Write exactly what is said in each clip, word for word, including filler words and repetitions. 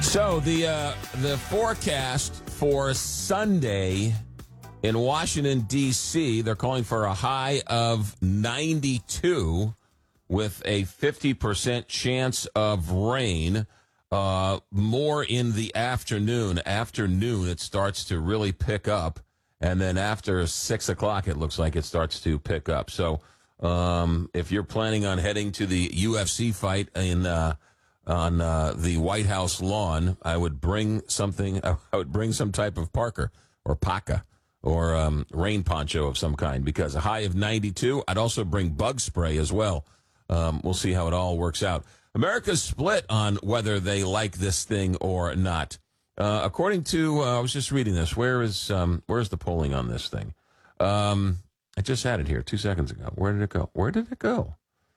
So the uh, the forecast for Sunday in Washington, D C, they're calling for a high of ninety-two with a fifty percent chance of rain. Uh, more in the afternoon. Afternoon, it starts to really pick up. And then after six o'clock, it looks like it starts to pick up. So um, if you're planning on heading to the U F C fight in uh, on uh, the White House lawn, I would bring something. I would bring some type of parka or paca or um, rain poncho of some kind, because a high of ninety-two. I'd also bring bug spray as well. Um, we'll see how it all works out. America's split on whether they like this thing or not. Uh, according to, uh, I was just reading this. Where is um, where's the polling on this thing? Um, I just had it here two seconds ago. Where did it go? Where did it go?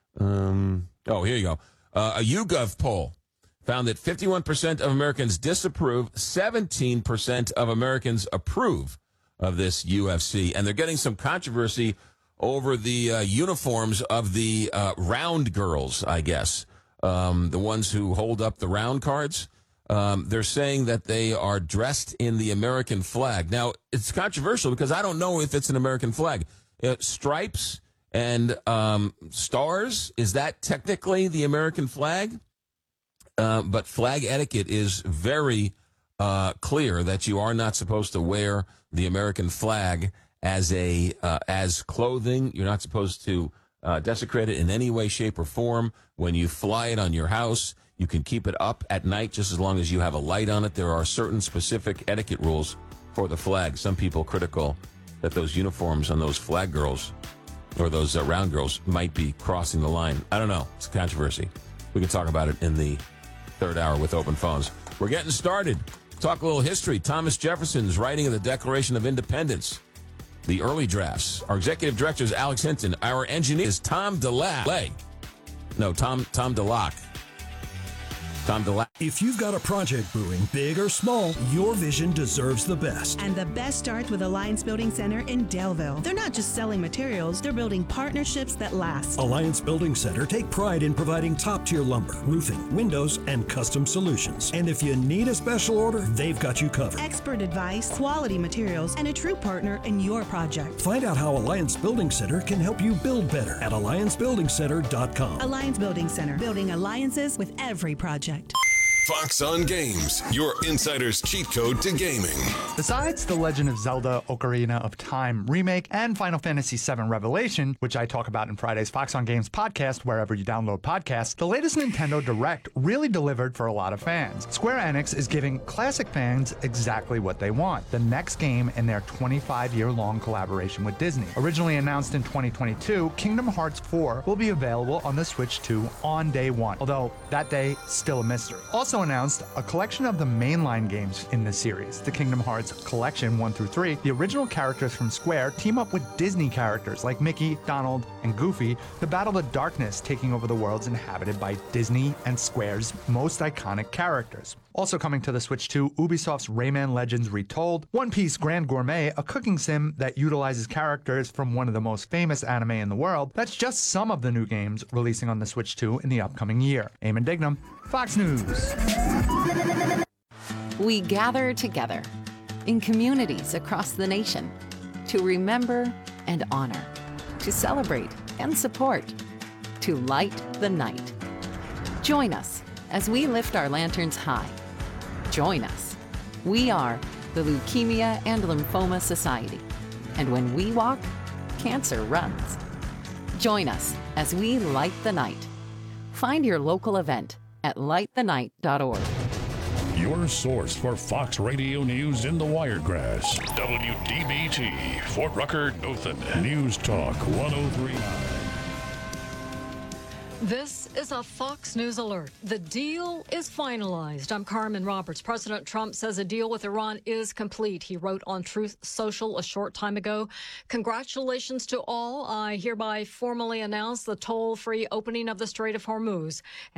Um, oh, here you go. Uh, a YouGov poll found that fifty-one percent of Americans disapprove, seventeen percent of Americans approve of this U F C. And they're getting some controversy over the uh, uniforms of the uh, round girls, I guess. Um, the ones who hold up the round cards. Um, they're saying that they are dressed in the American flag. Now, it's controversial because I don't know if it's an American flag. Uh, stripes and um, stars, is that technically the American flag? Uh, but flag etiquette is very uh, clear that you are not supposed to wear the American flag as a uh, as clothing. You're not supposed to uh, desecrate it in any way, shape, or form. When you fly it on your house, you can keep it up at night just as long as you have a light on it. There are certain specific etiquette rules for the flag. Some people critical that those uniforms on those flag girls or those uh, round girls might be crossing the line. I don't know. It's a controversy. We can talk about it in the third hour with open phones. We're getting started. Talk a little history. Thomas Jefferson's writing of the Declaration of Independence. The early drafts. Our executive director is Alex Hinton. Our engineer is Tom DeLay. No, Tom Tom DeLock. Tom DeLock. If you've got a project brewing, big or small, your vision deserves the best. And the best starts with Alliance Building Center in Daleville. They're not just selling materials, they're building partnerships that last. Alliance Building Center take pride in providing top-tier lumber, roofing, windows, and custom solutions. And if you need a special order, they've got you covered. Expert advice, quality materials, and a true partner in your project. Find out how Alliance Building Center can help you build better at alliance building center dot com. Alliance Building Center, building alliances with every project. Fox on Games, your insider's cheat code to gaming. Besides The Legend of Zelda Ocarina of Time remake and Final Fantasy seven Revelation, which I talk about in Friday's Fox on Games podcast wherever you download podcasts, the latest Nintendo Direct really delivered for a lot of fans. Square Enix is giving classic fans exactly what they want, the next game in their twenty-five-year-long collaboration with Disney. Originally announced in twenty twenty-two, Kingdom Hearts four will be available on the Switch two on day one, although that day still a mystery. Also announced a collection of the mainline games in the series, the Kingdom Hearts Collection one through three. The original characters from Square team up with Disney characters like Mickey, Donald, and Goofy to battle the darkness taking over the worlds inhabited by Disney and Square's most iconic characters. Also coming to the Switch two, Ubisoft's Rayman Legends Retold, One Piece Grand Gourmet, a cooking sim that utilizes characters from one of the most famous anime in the world. That's just some of the new games releasing on the Switch two in the upcoming year. Eamon Dignam, Fox News. We gather together in communities across the nation to remember and honor, to celebrate and support, to light the night. Join us as we lift our lanterns high. Join us. We are the Leukemia and Lymphoma Society. And when we walk, cancer runs. Join us as we light the night. Find your local event at light the night dot org. Your source for Fox Radio News in the Wiregrass. W D B T, Fort Rucker, Dothan. News Talk one oh three point nine. This is a Fox News alert. The deal is finalized. I'm Carmen Roberts. President Trump says a deal with Iran is complete. He wrote on Truth Social a short time ago. Congratulations to all. I hereby formally announce the toll-free opening of the Strait of Hormuz.